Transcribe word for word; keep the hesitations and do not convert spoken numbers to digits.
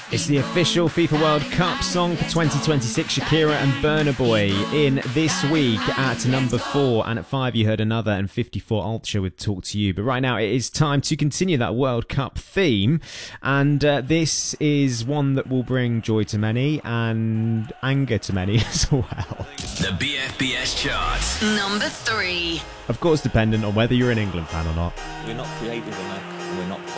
It's the official FIFA World Cup song for twenty twenty-six, Shakira and Burna Boy in this week at number four. And at five, you heard Another and fifty-four Ultra with Talk to You. But right now, it is time to continue that World Cup theme. And uh, this is one that will bring joy to many and anger to many as well. The B F B S chart. Number three. Of course, dependent on whether you're an England fan or not. We're not creative enough. We're not